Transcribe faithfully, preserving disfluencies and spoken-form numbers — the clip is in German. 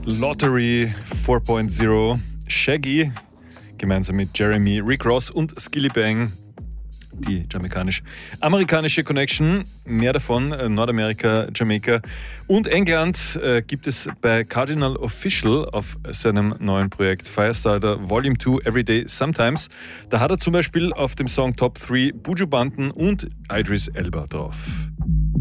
Lottery vier Punkt null, Shaggy, gemeinsam mit Jeremy, Rick Ross und Skillibeng. Die jamaikanisch-amerikanische Connection, mehr davon, Nordamerika, Jamaika und England äh, gibt es bei Cardinal Official auf seinem neuen Projekt Firestarter Volume zwei Everyday Sometimes. Da hat er zum Beispiel auf dem Song Top drei Buju Banton und Idris Elba drauf.